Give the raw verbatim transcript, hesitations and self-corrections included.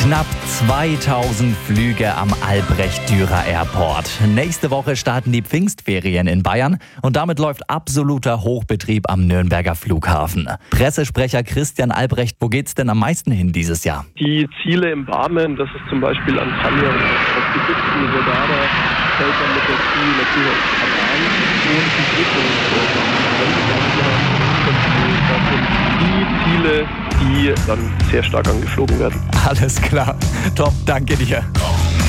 Knapp zweitausend Flüge am Albrecht-Dürer Airport. Nächste Woche starten die Pfingstferien in Bayern und damit läuft absoluter Hochbetrieb am Nürnberger Flughafen. Pressesprecher Christian Albrecht, wo geht's denn am meisten hin dieses Jahr? Die Ziele im Barmen, das ist zum Beispiel Antalya und auf Ägypten, Sodara, fällt dann mit dazu, natürlich auch Kanan und die Dritte. Das sind die Ziele, die dann sehr stark angeflogen werden. Alles klar. Top, danke dir.